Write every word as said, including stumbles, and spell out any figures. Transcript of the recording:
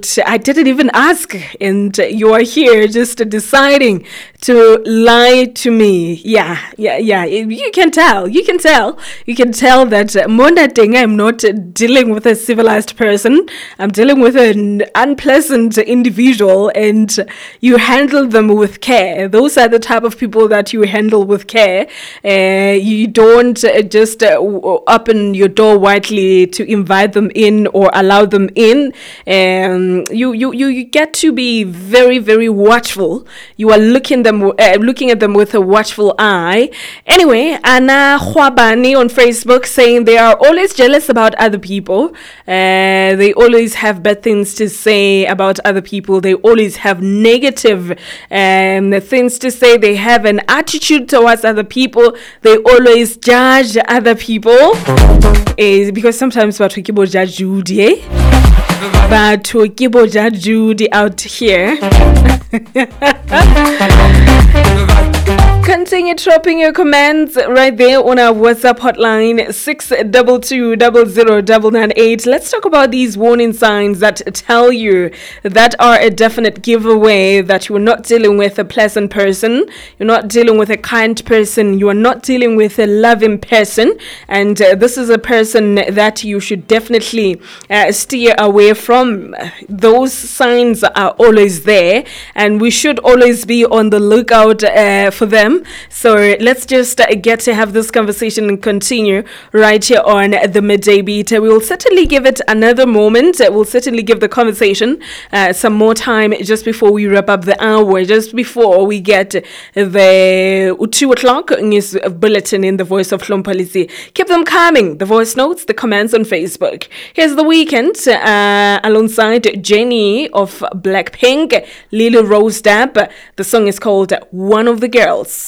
out. I didn't even ask, and you are here just deciding to lie to me. Yeah, yeah, yeah. You can tell. You can tell. You can tell that Mona Ding, I'm not dealing with a civilized person. I'm dealing with an unpleasant individual, and you handle them with care. Those are the type of people that you handle with care. Uh, you don't uh, just uh, open your door widely to invite them in or allow them in. Um, you, you, you, you get to be very, very watchful. You are looking them, uh, looking at them with a watchful eye. Anyway, Anna Huabani on Facebook saying they are always jealous about other people. Uh, they always have bad things to say about other people. They always have negative um, things to say. They have an attitude towards other people. They always judge other people. Uh, because sometimes what we keep judge Judy, eh? But we keep judge Judy out here. Continue dropping your comments right there on our WhatsApp hotline six two two zero zero nine nine eight. Let's talk about these warning signs that tell you that are a definite giveaway that you are not dealing with a pleasant person, you're not dealing with a kind person, you are not dealing with a loving person, and uh, this is a person that you should definitely uh, steer away from. Those signs are always there, and we should always be on the lookout uh, for them. So let's just uh, get to have this conversation and continue right here on the Midday Beat. Uh, we will certainly give it another moment. Uh, we'll certainly give the conversation uh, some more time just before we wrap up the hour, just before we get the two o'clock news bulletin in the voice of Hlomphalisi. Keep them coming. The voice notes, the comments on Facebook. Here's The Weeknd uh, alongside Jennie of Blackpink, Lily Rose Depp. The song is called One of the Girls.